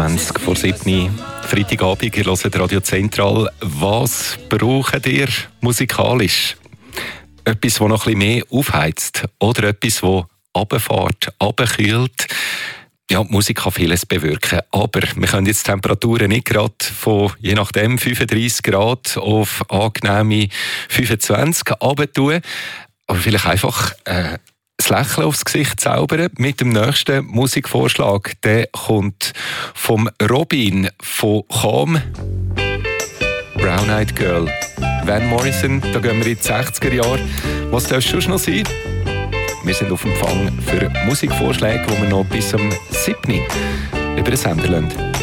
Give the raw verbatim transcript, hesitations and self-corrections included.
zwanzig vor sieben, Freitagabend, ihr hört Radio Zentral. Was braucht ihr musikalisch? Etwas, das noch ein bisschen mehr aufheizt oder etwas, das runterfährt, runterkühlt? Ja, die Musik kann vieles bewirken, aber wir können jetzt die Temperaturen nicht gerade von, je nachdem, fünfunddreissig Grad auf angenehme fünfundzwanzig runter tun, aber vielleicht einfach äh, das Lächeln aufs Gesicht zaubern mit dem nächsten Musikvorschlag. Der kommt vom Robin von Calm. Brown Eyed Girl. Van Morrison, da gehen wir in die sechziger Jahre. Was darf schon noch sein? Wir sind auf Empfang für Musikvorschläge, die wir noch bis zum siebten über den Sender lassen.